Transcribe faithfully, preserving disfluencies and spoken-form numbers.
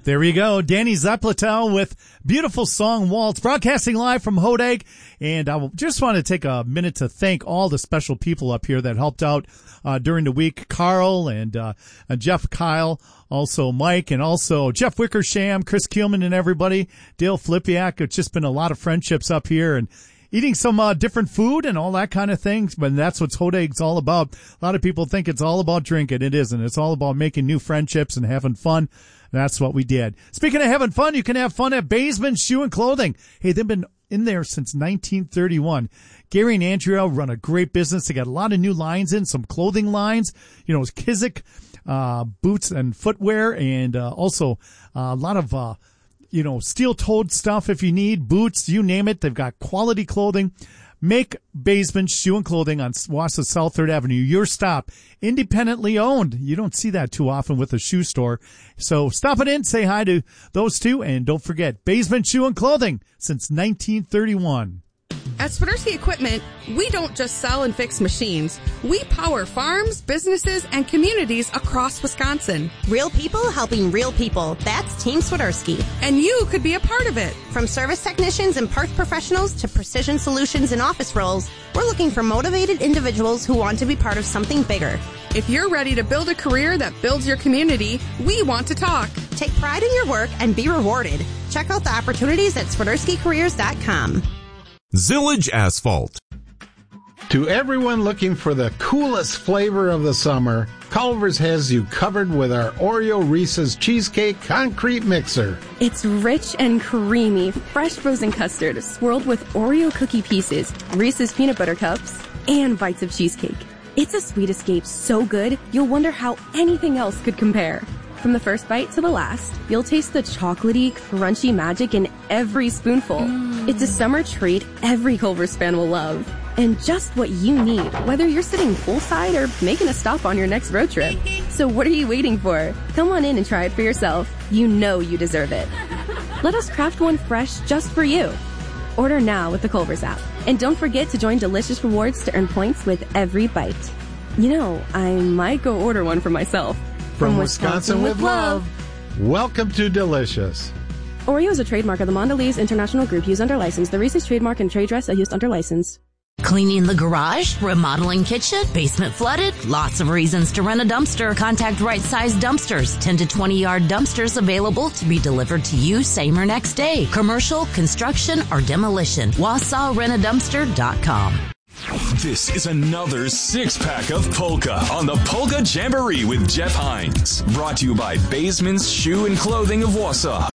There you go. Danny Zeppletel with beautiful song Waltz, broadcasting live from Hodag. And I just want to take a minute to thank all the special people up here that helped out uh, during the week. Carl and uh, uh, Jeff Kyle, also Mike, and also Jeff Wickersham, Chris Keelman and everybody, Dale Flipiak. It's just been a lot of friendships up here and eating some uh, different food and all that kind of thing. But that's what Hodag's all about. A lot of people think it's all about drinking. It isn't. It's all about making new friendships and having fun. That's what we did. Speaking of having fun, you can have fun at Baseman Shoe and Clothing. Hey, they've been in there since nineteen thirty-one. Gary and Andrea run a great business. They got a lot of new lines in, some clothing lines, you know, Kizik, uh, boots and footwear, and uh, also uh, a lot of, uh, you know, steel-toed stuff if you need, boots, you name it. They've got quality clothing. Make Basement Shoe and Clothing on Wausau South third Avenue your stop. Independently owned. You don't see that too often with a shoe store. So stop it in, say hi to those two, and don't forget, Basement Shoe and Clothing since nineteen thirty-one. At Swiderski Equipment, we don't just sell and fix machines. We power farms, businesses, and communities across Wisconsin. Real people helping real people. That's Team Swiderski. And you could be a part of it. From service technicians and parts professionals to precision solutions and office roles, we're looking for motivated individuals who want to be part of something bigger. If you're ready to build a career that builds your community, we want to talk. Take pride in your work and be rewarded. Check out the opportunities at Swiderski Careers dot com. Zillage Asphalt. To everyone looking for the coolest flavor of the summer, Culver's has you covered with our Oreo Reese's Cheesecake Concrete Mixer. It's rich and creamy, fresh frozen custard swirled with Oreo cookie pieces, Reese's peanut butter cups, and bites of cheesecake. It's a sweet escape so good, you'll wonder how anything else could compare. From the first bite to the last, you'll taste the chocolatey, crunchy magic in every spoonful. Mm. It's a summer treat every Culver's fan will love. And just what you need, whether you're sitting poolside or making a stop on your next road trip. So what are you waiting for? Come on in and try it for yourself. You know you deserve it. Let us craft one fresh just for you. Order now with the Culver's app. And don't forget to join Delicious Rewards to earn points with every bite. You know, I might go order one for myself. From, From Wisconsin, Wisconsin with love. love. Welcome to Delicious. Oreo is a trademark of the Mondelez International Group used under license. The Reese's trademark and trade dress are used under license. Cleaning the garage, remodeling kitchen, basement flooded, lots of reasons to rent a dumpster. Contact Right Size Dumpsters, ten to twenty yard dumpsters available to be delivered to you same or next day. Commercial, construction, or demolition. Wausau Rent A Dumpster dot com. This is another six-pack of Polka on the Polka Jamboree with Jeff Hines. Brought to you by Baseman's Shoe and Clothing of Wausau.